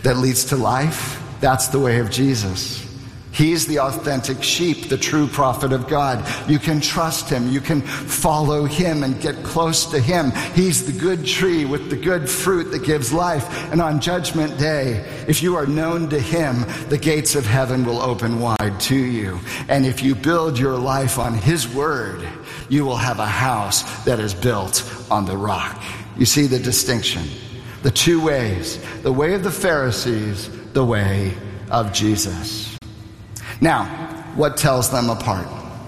that leads to life, that's the way of Jesus. He's the authentic sheep, the true prophet of God. You can trust him. You can follow him and get close to him. He's the good tree with the good fruit that gives life. And on Judgment Day, if you are known to him, the gates of heaven will open wide to you. And if you build your life on his word, you will have a house that is built on the rock. You see the distinction. The two ways. The way of the Pharisees, the way of Jesus. Now, what tells them apart?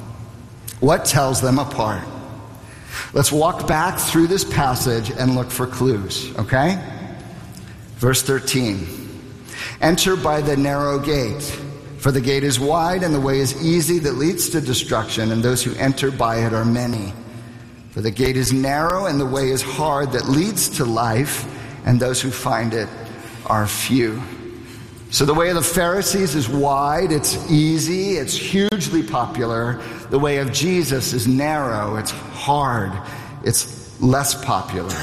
What tells them apart? Let's walk back through this passage and look for clues, okay? Verse 13. Enter by the narrow gate, for the gate is wide and the way is easy that leads to destruction, and those who enter by it are many. For the gate is narrow and the way is hard that leads to life, and those who find it are few. So the way of the Pharisees is wide, it's easy, it's hugely popular. The way of Jesus is narrow, it's hard, it's less popular.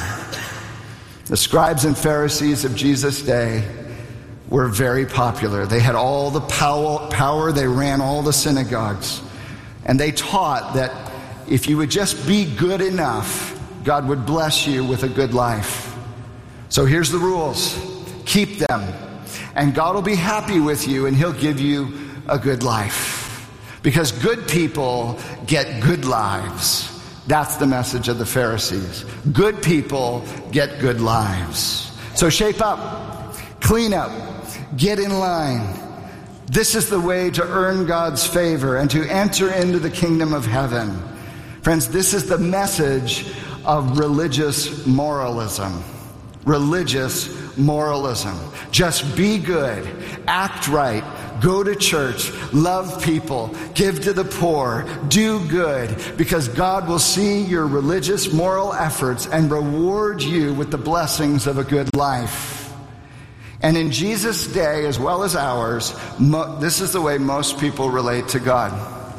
The scribes and Pharisees of Jesus' day were very popular. They had all the power, they ran all the synagogues. And they taught that if you would just be good enough, God would bless you with a good life. So here's the rules. Keep them. And God will be happy with you, and he'll give you a good life. Because good people get good lives. That's the message of the Pharisees. Good people get good lives. So shape up, clean up, get in line. This is the way to earn God's favor and to enter into the kingdom of heaven. Friends, this is the message of religious moralism. Religious moralism. Just be good, act right, go to church, love people, give to the poor, do good, because God will see your religious moral efforts and reward you with the blessings of a good life. And in Jesus' day, as well as ours, this is the way most people relate to God.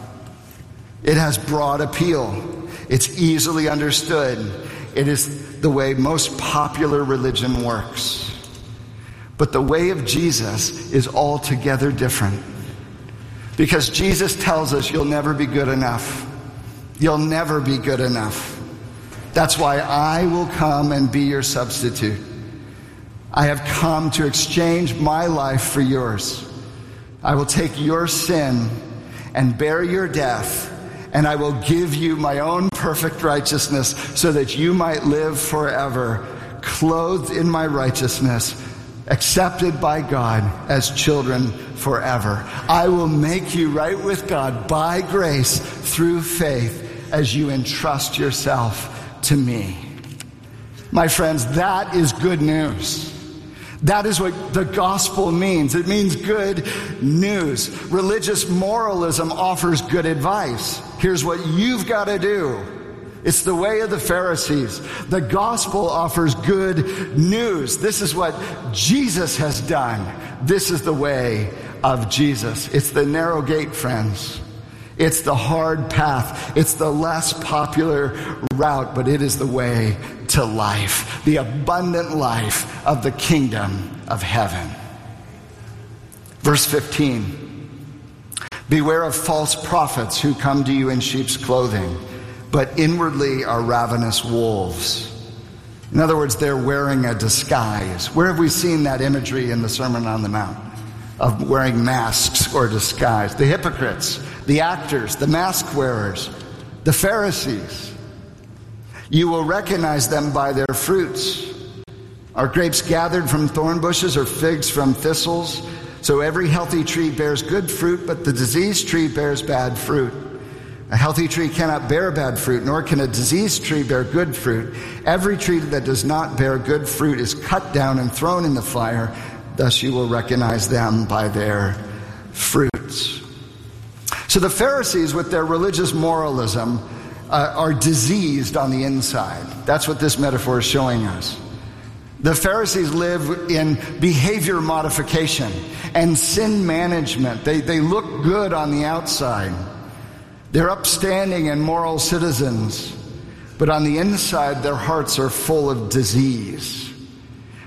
It has broad appeal. It's easily understood. It is the way most popular religion works. But the way of Jesus is altogether different. Because Jesus tells us you'll never be good enough. You'll never be good enough. That's why I will come and be your substitute. I have come to exchange my life for yours. I will take your sin and bear your death, and I will give you my own perfect righteousness so that you might live forever, clothed in my righteousness, accepted by God as children forever. I will make you right with God by grace through faith as you entrust yourself to me. My friends, that is good news. That is what the gospel means. It means good news. Religious moralism offers good advice. Here's what you've got to do. It's the way of the Pharisees. The gospel offers good news. This is what Jesus has done. This is the way of Jesus. It's the narrow gate, friends. It's the hard path. It's the less popular route, but it is the way to life, the abundant life of the kingdom of heaven. Verse 15. Beware of false prophets who come to you in sheep's clothing, but inwardly are ravenous wolves. In other words, they're wearing a disguise. Where have we seen that imagery in the Sermon on the Mount of wearing masks or disguise? The hypocrites, the actors, the mask wearers, the Pharisees. You will recognize them by their fruits. Are grapes gathered from thorn bushes or figs from thistles? So every healthy tree bears good fruit, but the diseased tree bears bad fruit. A healthy tree cannot bear bad fruit, nor can a diseased tree bear good fruit. Every tree that does not bear good fruit is cut down and thrown in the fire. Thus you will recognize them by their fruits. So the Pharisees, with their religious moralism, are diseased on the inside. That's what this metaphor is showing us. The Pharisees live in behavior modification and sin management. They look good on the outside. They're upstanding and moral citizens, but on the inside, their hearts are full of disease.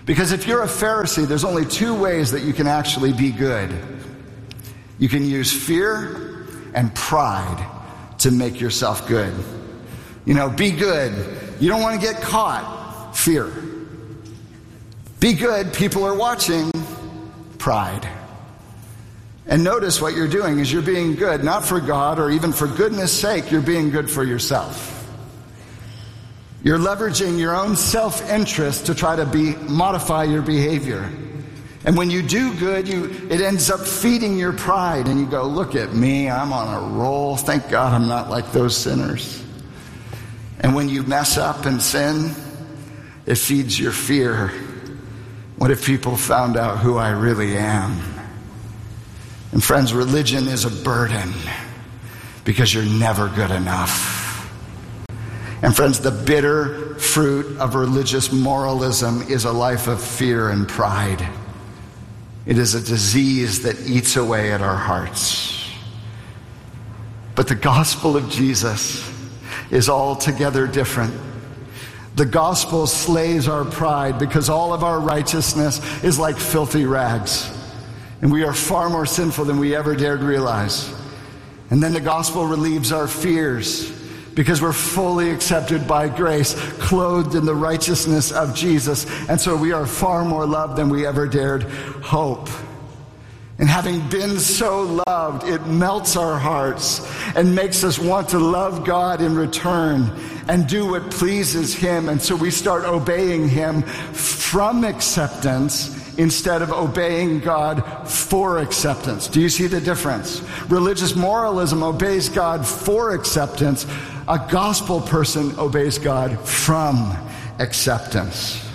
Because if you're a Pharisee, there's only two ways that you can actually be good. You can use fear and pride to make yourself good. Be good. You don't want to get caught. Fear. Be good. People are watching. Pride. And notice what you're doing is you're being good, not for God or even for goodness sake. You're being good for yourself. You're leveraging your own self-interest to try to modify your behavior. And when you do good, it ends up feeding your pride. And you go, look at me, I'm on a roll. Thank God I'm not like those sinners. And when you mess up and sin, it feeds your fear. What if people found out who I really am? And friends, religion is a burden because you're never good enough. And friends, the bitter fruit of religious moralism is a life of fear and pride. It is a disease that eats away at our hearts. But the gospel of Jesus is altogether different. The gospel slays our pride because all of our righteousness is like filthy rags. And we are far more sinful than we ever dared realize. And then the gospel relieves our fears because we're fully accepted by grace, clothed in the righteousness of Jesus. And so we are far more loved than we ever dared hope. And having been so loved, it melts our hearts and makes us want to love God in return and do what pleases Him. And so we start obeying Him from acceptance instead of obeying God for acceptance. Do you see the difference? Religious moralism obeys God for acceptance. A gospel person obeys God from acceptance.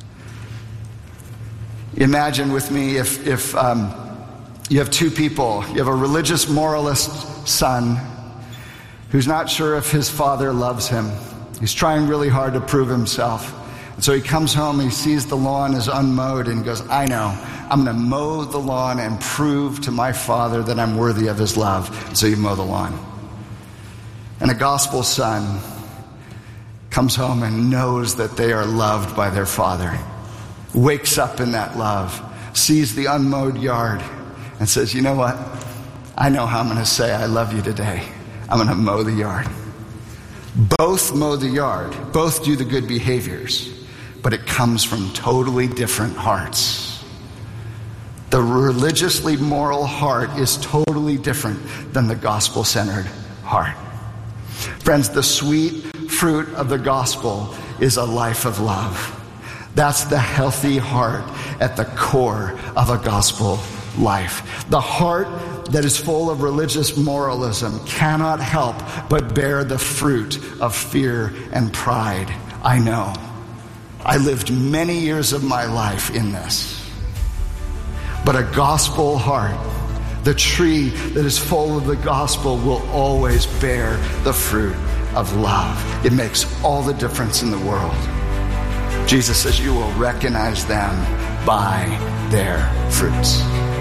Imagine with me if you have two people. You have a religious moralist son who's not sure if his father loves him. He's trying really hard to prove himself. And so he comes home, he sees the lawn is unmowed, and he goes, I know, I'm going to mow the lawn and prove to my father that I'm worthy of his love. And so you mow the lawn. And a gospel son comes home and knows that they are loved by their father, wakes up in that love, sees the unmowed yard, and says, you know what? I know how I'm going to say I love you today. I'm going to mow the yard. Both mow the yard. Both do the good behaviors. But it comes from totally different hearts. The religiously moral heart is totally different than the gospel-centered heart. Friends, the sweet fruit of the gospel is a life of love. That's the healthy heart at the core of a gospel life. The heart that is full of religious moralism cannot help but bear the fruit of fear and pride. I know. I lived many years of my life in this. But a gospel heart, the tree that is full of the gospel, will always bear the fruit of love. It makes all the difference in the world. Jesus says you will recognize them by their fruits.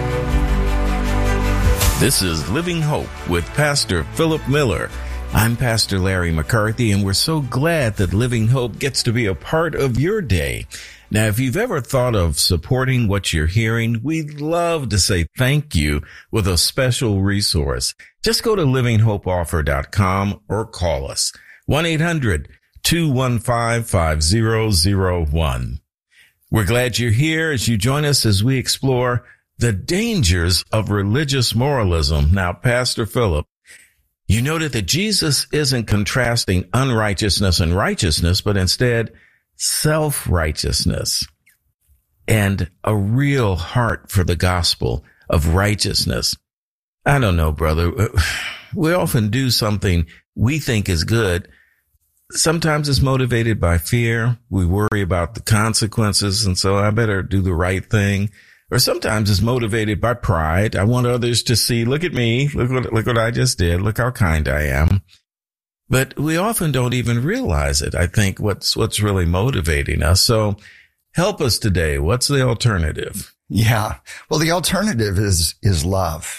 This is Living Hope with Pastor Philip Miller. I'm Pastor Larry McCarthy, and we're so glad that Living Hope gets to be a part of your day. Now, if you've ever thought of supporting what you're hearing, we'd love to say thank you with a special resource. Just go to livinghopeoffer.com or call us 1-800-215-5001. We're glad you're here as you join us as we explore the dangers of religious moralism. Now, Pastor Philip, you noted that Jesus isn't contrasting unrighteousness and righteousness, but instead self-righteousness and a real heart for the gospel of righteousness. I don't know, brother. We often do something we think is good. Sometimes it's motivated by fear. We worry about the consequences, and so I better do the right thing. Or sometimes it's motivated by pride. I want others to see, look at me, look what I just did, look how kind I am. But we often don't even realize it, I think, what's really motivating us. So help us today. What's the alternative? Yeah. Well, the alternative is love.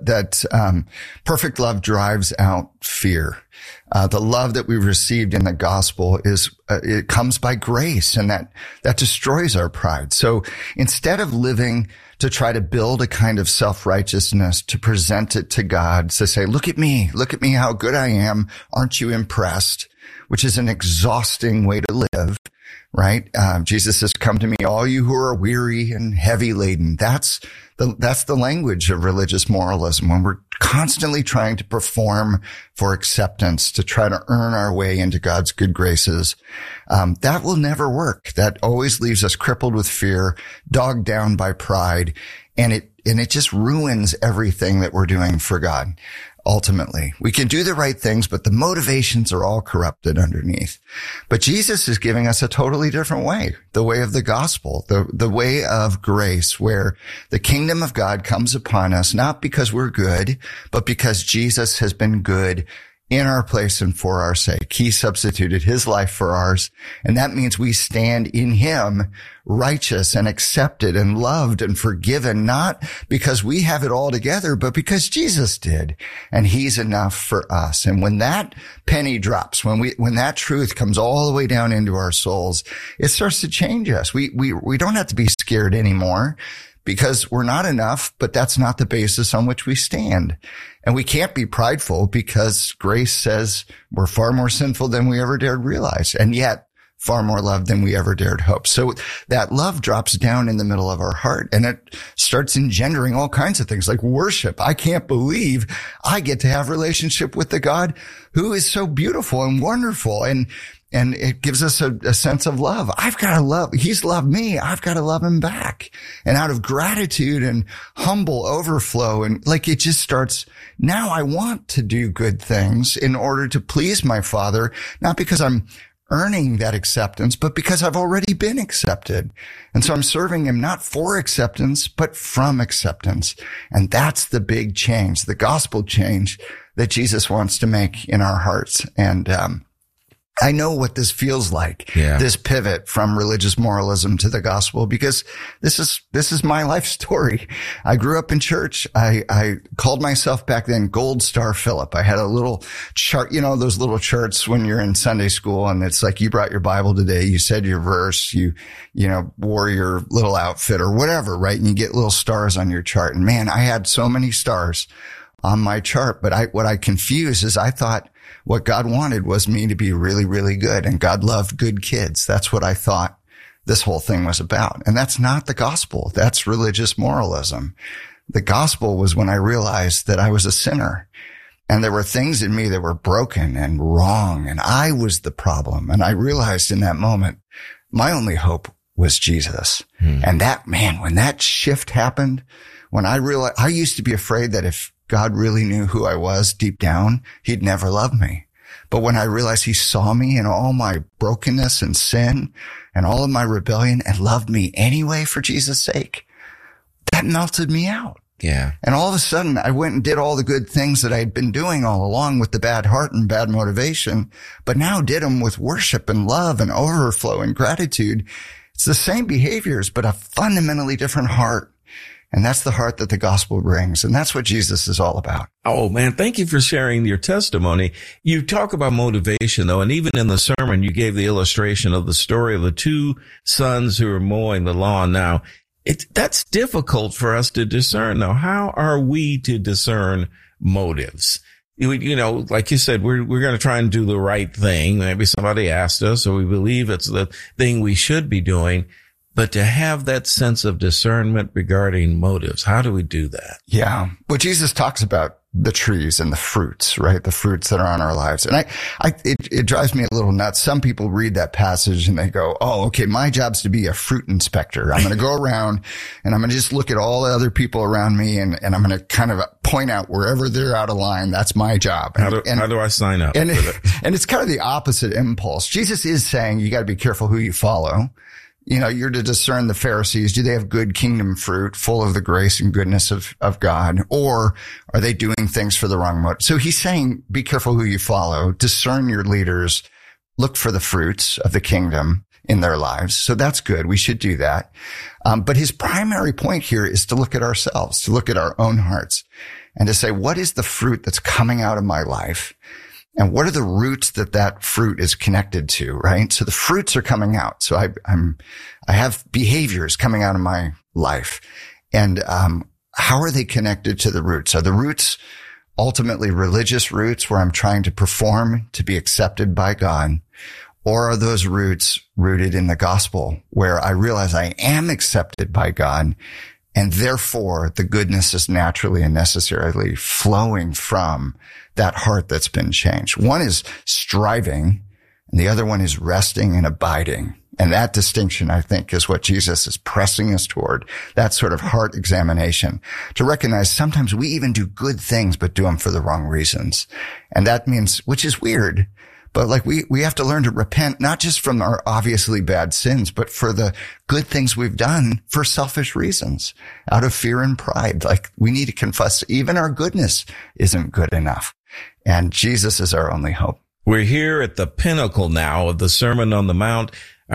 Perfect love drives out fear. The love that we received in the gospel it comes by grace, and that destroys our pride. So instead of living to try to build a kind of self-righteousness, to present it to God, to say, look at me, how good I am. Aren't you impressed? Which is an exhausting way to live. Right? Jesus says, come to me, all you who are weary and heavy laden. That's the language of religious moralism, when we're constantly trying to perform for acceptance, to try to earn our way into God's good graces. That will never work. That always leaves us crippled with fear, dogged down by pride, and it just ruins everything that we're doing for God. Ultimately, we can do the right things, but the motivations are all corrupted underneath. But Jesus is giving us a totally different way, the way of the gospel, the way of grace, where the kingdom of God comes upon us, not because we're good, but because Jesus has been good in our place and for our sake. He substituted his life for ours. And that means we stand in him righteous and accepted and loved and forgiven, not because we have it all together, but because Jesus did. And he's enough for us. And when that penny drops, when that truth comes all the way down into our souls, it starts to change us. We don't have to be scared anymore, because we're not enough, but that's not the basis on which we stand. And we can't be prideful, because grace says we're far more sinful than we ever dared realize, and yet far more loved than we ever dared hope. So that love drops down in the middle of our heart, and it starts engendering all kinds of things like worship. I can't believe I get to have relationship with the God who is so beautiful and wonderful. And it gives us a sense of love. I've got to love. He's loved me. I've got to love him back. And out of gratitude and humble overflow, and like it just starts, now I want to do good things in order to please my Father, not because I'm earning that acceptance, but because I've already been accepted. And so I'm serving him not for acceptance, but from acceptance. And that's the big change, the gospel change that Jesus wants to make in our hearts. And, I know what this feels like, this pivot from religious moralism to the gospel, because this is my life story. I grew up in church. I called myself back then Gold Star Philip. I had a little chart, those little charts when you're in Sunday school, and it's like, you brought your Bible today, you said your verse, you wore your little outfit or whatever, right? And you get little stars on your chart. And man, I had so many stars on my chart, but what I confused is I thought what God wanted was me to be really, really good, and God loved good kids. That's what I thought this whole thing was about. And that's not the gospel. That's religious moralism. The gospel was when I realized that I was a sinner, and there were things in me that were broken and wrong, and I was the problem. And I realized in that moment, my only hope was Jesus. And that, man, when that shift happened, when I realized, I used to be afraid that if God really knew who I was deep down, he'd never love me. But when I realized he saw me in all my brokenness and sin and all of my rebellion and loved me anyway for Jesus' sake, that melted me out. Yeah. And all of a sudden I went and did all the good things that I'd been doing all along with the bad heart and bad motivation, but now did them with worship and love and overflow and gratitude. It's the same behaviors, but a fundamentally different heart. And that's the heart that the gospel brings. And that's what Jesus is all about. Oh, man, thank you for sharing your testimony. You talk about motivation, though, and even in the sermon, you gave the illustration of the story of the two sons who are mowing the lawn. Now, that's difficult for us to discern. Now, how are we to discern motives? Like you said, we're going to try and do the right thing. Maybe somebody asked us, or we believe it's the thing we should be doing. But to have that sense of discernment regarding motives, how do we do that? Yeah. Well, Jesus talks about the trees and the fruits, right? The fruits that are on our lives. And it drives me a little nuts. Some people read that passage and they go, oh, okay, my job's to be a fruit inspector. I'm going to go around and I'm going to just look at all the other people around me and I'm going to kind of point out wherever they're out of line. That's my job. How do I sign up? And it's kind of the opposite impulse. Jesus is saying you got to be careful who you follow. You're to discern the Pharisees. Do they have good kingdom fruit, full of the grace and goodness of God? Or are they doing things for the wrong motive? So he's saying, be careful who you follow, discern your leaders, look for the fruits of the kingdom in their lives. So that's good. We should do that. But his primary point here is to look at ourselves, to look at our own hearts and to say, what is the fruit that's coming out of my life? And what are the roots that fruit is connected to, right? So the fruits are coming out. So I have behaviors coming out of my life. And, how are they connected to the roots? Are the roots ultimately religious roots where I'm trying to perform to be accepted by God? Or are those roots rooted in the gospel where I realize I am accepted by God and therefore the goodness is naturally and necessarily flowing from that heart that's been changed? One is striving and the other one is resting and abiding. And that distinction, I think, is what Jesus is pressing us toward, that sort of heart examination, to recognize sometimes we even do good things, but do them for the wrong reasons. And that means, which is weird, but like we have to learn to repent, not just from our obviously bad sins, but for the good things we've done for selfish reasons, out of fear and pride. Like we need to confess even our goodness isn't good enough. And Jesus is our only hope. We're here at the pinnacle now of the Sermon on the Mount.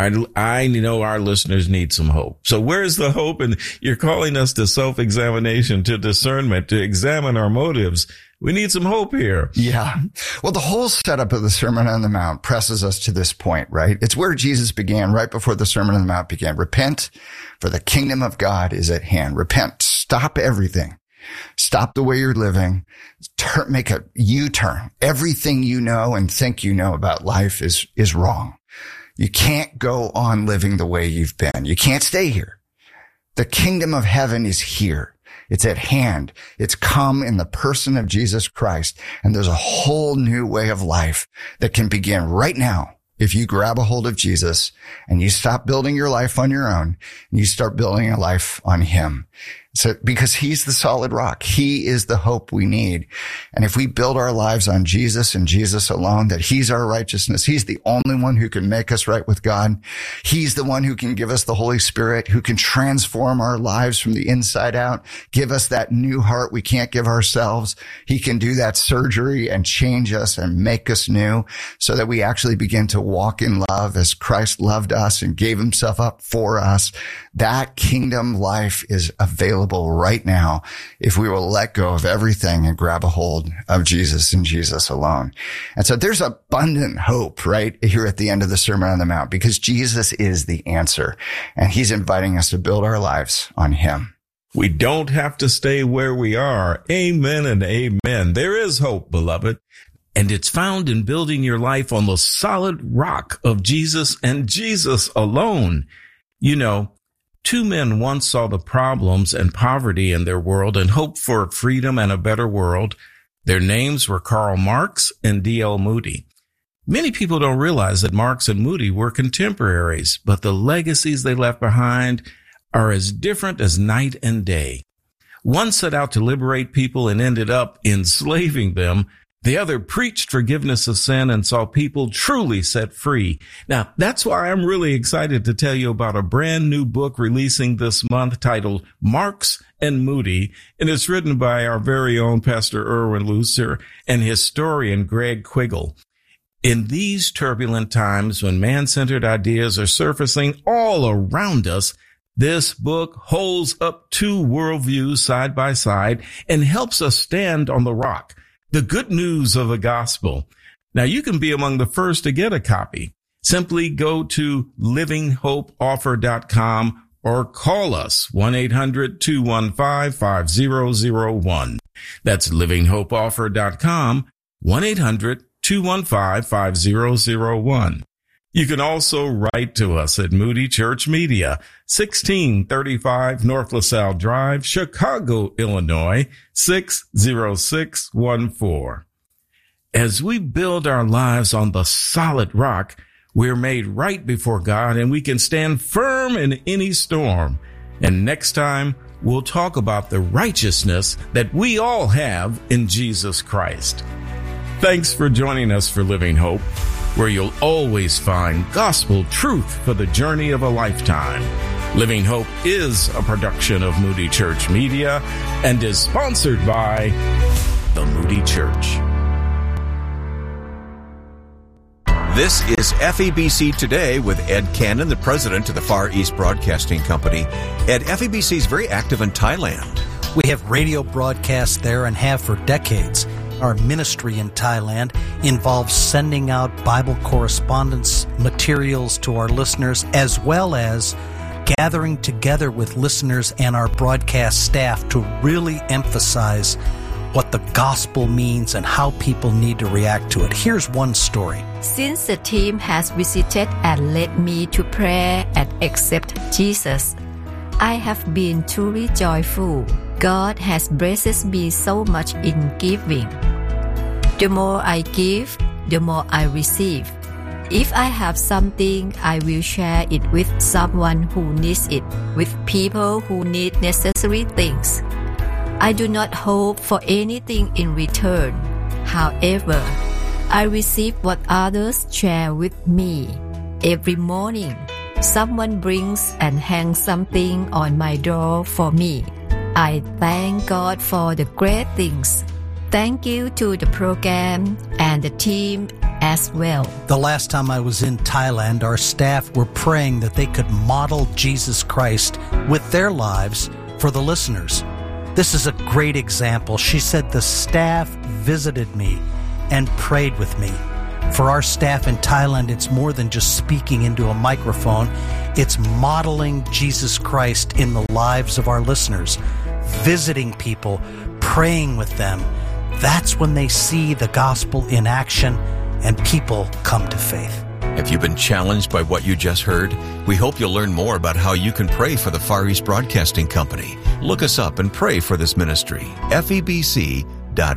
I know our listeners need some hope. So where's the hope? And you're calling us to self-examination, to discernment, to examine our motives. We need some hope here. Yeah. Well, the whole setup of the Sermon on the Mount presses us to this point, right? It's where Jesus began right before the Sermon on the Mount began. Repent, for the kingdom of God is at hand. Repent. Stop everything. Stop the way you're living. Make a U-turn. Everything you know and think you know about life is wrong. You can't go on living the way you've been. You can't stay here. The kingdom of heaven is here. It's at hand. It's come in the person of Jesus Christ. And there's a whole new way of life that can begin right now if you grab a hold of Jesus and you stop building your life on your own and you start building a life on him. So, because he's the solid rock. He is the hope we need. And if we build our lives on Jesus and Jesus alone, that he's our righteousness, he's the only one who can make us right with God. He's the one who can give us the Holy Spirit, who can transform our lives from the inside out, give us that new heart we can't give ourselves. He can do that surgery and change us and make us new so that we actually begin to walk in love as Christ loved us and gave himself up for us. That kingdom life is available right now if we will let go of everything and grab a hold of Jesus and Jesus alone. And so there's abundant hope right here at the end of the Sermon on the Mount because Jesus is the answer and he's inviting us to build our lives on him. We don't have to stay where we are. Amen and amen. There is hope, beloved. And it's found in building your life on the solid rock of Jesus and Jesus alone. You know, two men once saw the problems and poverty in their world and hoped for freedom and a better world. Their names were Karl Marx and D.L. Moody. Many people don't realize that Marx and Moody were contemporaries, but the legacies they left behind are as different as night and day. One set out to liberate people and ended up enslaving them. The other preached forgiveness of sin and saw people truly set free. Now, that's why I'm really excited to tell you about a brand new book releasing this month titled Marx and Moody, and it's written by our very own Pastor Erwin Lutzer and historian Greg Quiggle. In these turbulent times when man-centered ideas are surfacing all around us, this book holds up two worldviews side by side and helps us stand on the rock, the good news of the gospel. Now, you can be among the first to get a copy. Simply go to livinghopeoffer.com or call us 1-800-215-5001. That's livinghopeoffer.com, 1-800-215-5001. You can also write to us at Moody Church Media, 1635 North LaSalle Drive, Chicago, Illinois, 60614. As we build our lives on the solid rock, we're made right before God and we can stand firm in any storm. And next time, we'll talk about the righteousness that we all have in Jesus Christ. Thanks for joining us for Living Hope, where you'll always find gospel truth for the journey of a lifetime. Living Hope is a production of Moody Church Media and is sponsored by the Moody Church. This is FEBC Today with Ed Cannon, the president of the Far East Broadcasting Company. Ed, FEBC is very active in Thailand. We have radio broadcasts there and have for decades. Our ministry in Thailand involves sending out Bible correspondence materials to our listeners, as well as gathering together with listeners and our broadcast staff to really emphasize what the gospel means and how people need to react to it. Here's one story. Since the team has visited and led me to pray and accept Jesus, I have been truly joyful. God has blessed me so much in giving. The more I give, the more I receive. If I have something, I will share it with someone who needs it, with people who need necessary things. I do not hope for anything in return. However, I receive what others share with me. Every morning, someone brings and hangs something on my door for me. I thank God for the great things. Thank you to the program and the team as well. The last time I was in Thailand, our staff were praying that they could model Jesus Christ with their lives for the listeners. This is a great example. She said the staff visited me and prayed with me. For our staff in Thailand, it's more than just speaking into a microphone. It's modeling Jesus Christ in the lives of our listeners, visiting people, praying with them. That's when they see the gospel in action and people come to faith. If you've been challenged by what you just heard, we hope you'll learn more about how you can pray for the Far East Broadcasting Company. Look us up and pray for this ministry. FEBC.org.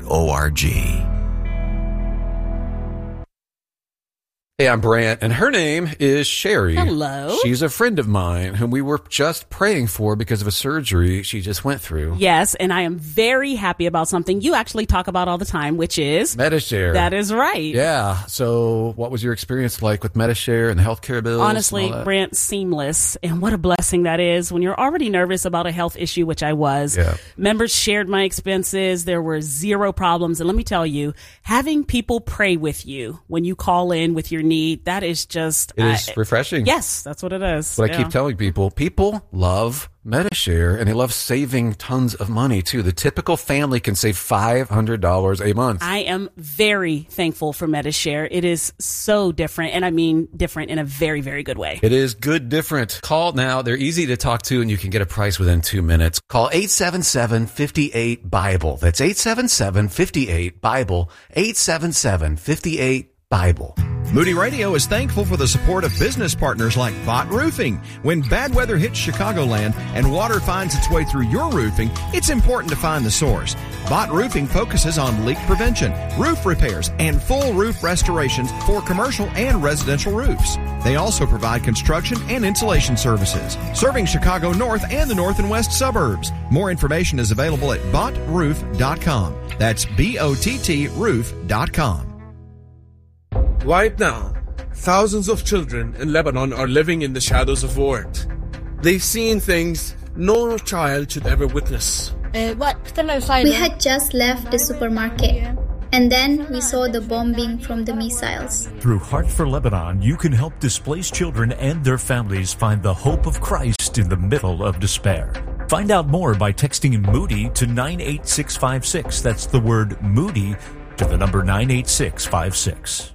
Hey, I'm Brant, and her name is Sherry. Hello. She's a friend of mine whom we were just praying for because of a surgery she just went through. Yes, and I am very happy about something you actually talk about all the time, which is Medi-Share. That is right. Yeah. So what was your experience like with Medi-Share and the healthcare bills? Honestly, Brant, seamless. And what a blessing that is when you're already nervous about a health issue, which I was. Yeah. Members shared my expenses. There were zero problems. And let me tell you, having people pray with you when you call in with your need, that is just... It is refreshing. Yes, that's what it is. What I keep telling people love Medi-Share, and they love saving tons of money, too. The typical family can save $500 a month. I am very thankful for Medi-Share. It is so different, and I mean different in a very, very good way. It is good different. Call now. They're easy to talk to, and you can get a price within 2 minutes. Call 877-58-BIBLE. That's 877-58-BIBLE. 877-58-BIBLE. Moody Radio is thankful for the support of business partners like Bott Roofing. When bad weather hits Chicagoland and water finds its way through your roofing, it's important to find the source. Bott Roofing focuses on leak prevention, roof repairs, and full roof restorations for commercial and residential roofs. They also provide construction and insulation services, serving Chicago North and the north and west suburbs. More information is available at bottroof.com. That's BOTT roof.com. Right now, thousands of children in Lebanon are living in the shadows of war. They've seen things no child should ever witness. We had just left the supermarket, and then we saw the bombing from the missiles. Through Heart for Lebanon, you can help displaced children and their families find the hope of Christ in the middle of despair. Find out more by texting Moody to 98656. That's the word Moody to the number 98656.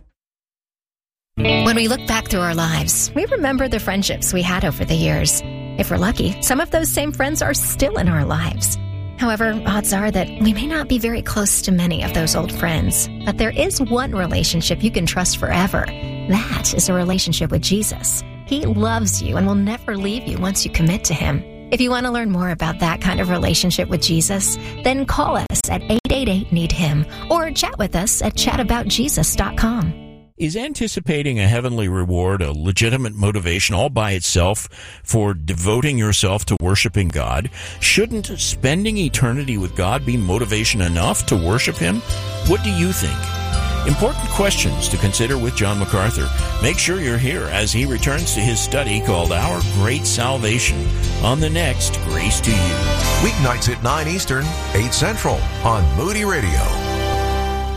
When we look back through our lives, we remember the friendships we had over the years. If we're lucky, some of those same friends are still in our lives. However, odds are that we may not be very close to many of those old friends. But there is one relationship you can trust forever. That is a relationship with Jesus. He loves you and will never leave you once you commit to Him. If you want to learn more about that kind of relationship with Jesus, then call us at 888-NEED-HIM or chat with us at chataboutjesus.com. Is anticipating a heavenly reward a legitimate motivation all by itself for devoting yourself to worshiping God? Shouldn't spending eternity with God be motivation enough to worship Him? What do you think? Important questions to consider with John MacArthur. Make sure you're here as he returns to his study called Our Great Salvation on the next Grace to You. Weeknights at 9 Eastern, 8 Central on Moody Radio.